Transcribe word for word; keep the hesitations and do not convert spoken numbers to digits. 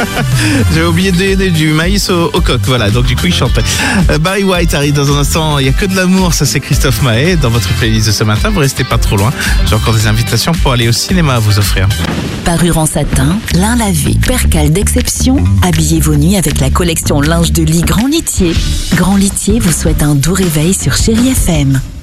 J'avais oublié de donner du maïs au, au coq, voilà, donc du coup il chantait. Euh, Barry White arrive dans un instant, il n'y a que de l'amour, ça c'est Christophe Maé. Dans votre playlist de ce matin, vous restez pas trop loin. J'ai encore des invitations pour aller au cinéma à vous offrir. Parure en satin, lin lavé, percale d'exception, habillez vos nuits avec la collection linge de lit Grand Litier. Grand Litier vous souhaite un doux réveil sur Chérie F M.